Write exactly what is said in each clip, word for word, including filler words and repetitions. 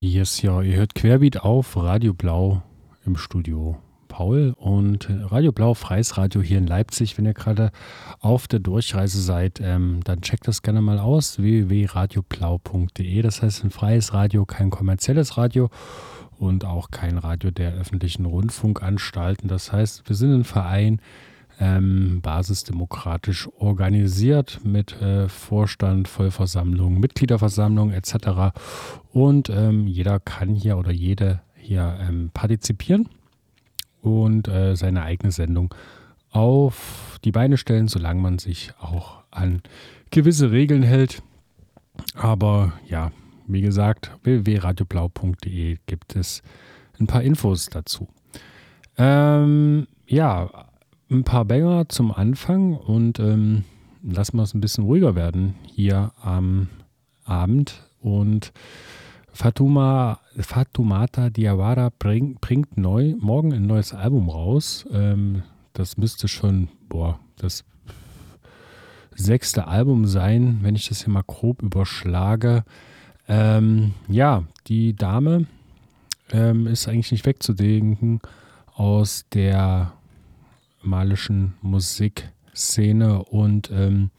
Yes, ja, ihr hört Querbeat auf Radio Blau im Studio Paul und Radio Blau, freies Radio hier in Leipzig. Wenn ihr gerade auf der Durchreise seid, ähm, dann checkt das gerne mal aus, w w w punkt radioblau punkt de. Das heißt ein freies Radio, kein kommerzielles Radio und auch kein Radio der öffentlichen Rundfunkanstalten. Das heißt, wir sind ein Verein, ähm, basisdemokratisch organisiert mit äh, Vorstand, Vollversammlung, Mitgliederversammlung et cetera. Und ähm, jeder kann hier oder jede hier ähm, partizipieren und äh, seine eigene Sendung auf die Beine stellen, solange man sich auch an gewisse Regeln hält. Aber ja, wie gesagt, w w w punkt radioblau punkt de gibt es ein paar Infos dazu. Ähm, ja, ein paar Banger zum Anfang und ähm, lassen wir es ein bisschen ruhiger werden hier am Abend. Und Fatuma, Fatoumata Diawara bring, bringt neu, morgen ein neues Album raus. Ähm, das müsste schon, boah, das sechste Album sein, wenn ich das hier mal grob überschlage. Ähm, ja, die Dame ähm, ist eigentlich nicht wegzudenken aus der malischen Musikszene und ähm,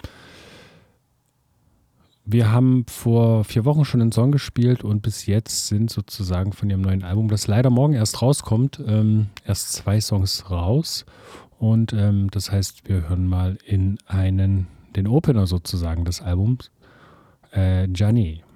wir haben vor vier Wochen schon einen Song gespielt und bis jetzt sind sozusagen von ihrem neuen Album, das leider morgen erst rauskommt, ähm, erst zwei Songs raus und ähm, das heißt, wir hören mal in einen, den Opener sozusagen des Albums, äh, Gianni.